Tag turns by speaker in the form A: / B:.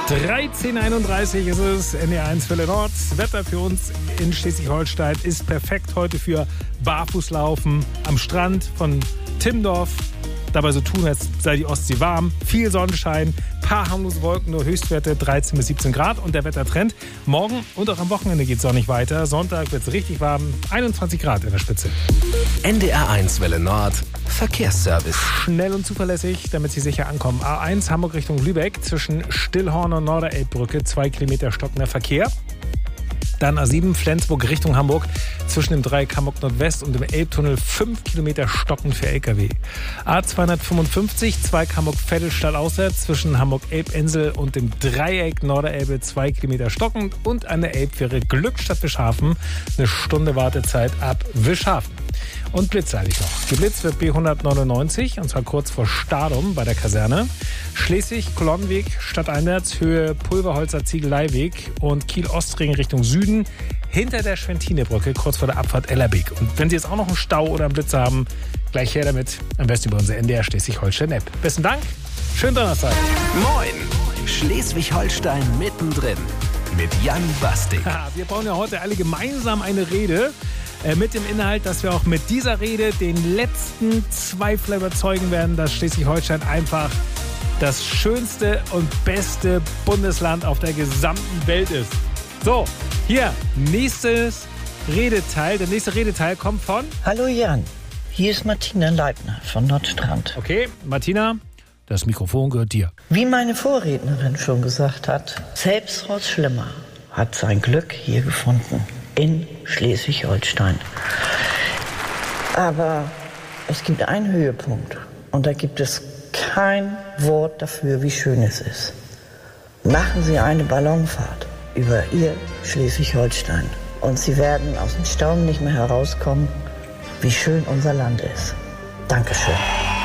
A: 13:31 ist es, NDR1 Welle Nord. Das Wetter für uns in Schleswig-Holstein ist perfekt heute für Barfußlaufen am Strand von Timmendorf. Dabei so tun, als sei die Ostsee warm. Viel Sonnenschein, paar harmlose Wolken, nur Höchstwerte 13 bis 17 Grad. Und der Wettertrend, morgen und auch am Wochenende geht es sonnig weiter. Sonntag wird es richtig warm, 21 Grad in der Spitze.
B: NDR1 Welle Nord, Verkehrsservice.
A: Schnell und zuverlässig, damit Sie sicher ankommen. A1 Hamburg Richtung Lübeck, zwischen Stillhorn und Norderelbbrücke, 2 Kilometer stockender Verkehr. Dann A7 Flensburg Richtung Hamburg, zwischen dem Dreieck Hamburg Nordwest und dem Elbtunnel 5 Kilometer stockend für LKW. A255 Zweig Hamburg-Vettelstadt auswärts, zwischen Hamburg-Elbinsel und dem Dreieck Norderelbe 2 Kilometer stockend und an der Elbfähre Glückstadt-Wischhafen eine Stunde Wartezeit ab Wischhafen. Und blitzeilig noch. Geblitzt wird B199, und zwar kurz vor Stadum bei der Kaserne. Schleswig-Kolonnenweg stadteinwärts, Höhe Pulverholzer Ziegeleiweg und Kiel-Ostring Richtung Süden, hinter der Schwentinebrücke, kurz vor der Abfahrt Ellerbeek. Und wenn Sie jetzt auch noch einen Stau oder einen Blitzer haben, gleich her damit, am besten über unsere NDR Schleswig-Holstein-App. Besten Dank, schönen Donnerstag.
B: Moin, Schleswig-Holstein mittendrin mit Jan Bastik.
A: Wir bauen ja heute alle gemeinsam eine Rede mit dem Inhalt, dass wir auch mit dieser Rede den letzten Zweifler überzeugen werden, dass Schleswig-Holstein einfach das schönste und beste Bundesland auf der gesamten Welt ist. So, hier, nächstes Redeteil. Der nächste Redeteil kommt von...
C: Hallo Jan, hier ist Martina Leitner von Nordstrand.
A: Okay, Martina, das Mikrofon gehört dir.
C: Wie meine Vorrednerin schon gesagt hat, selbst Horst Schlemmer hat sein Glück hier gefunden, in Schleswig-Holstein. Aber es gibt einen Höhepunkt und da gibt es kein Wort dafür, wie schön es ist. Machen Sie eine Ballonfahrt über Ihr Schleswig-Holstein und Sie werden aus dem Staunen nicht mehr herauskommen, wie schön unser Land ist. Dankeschön.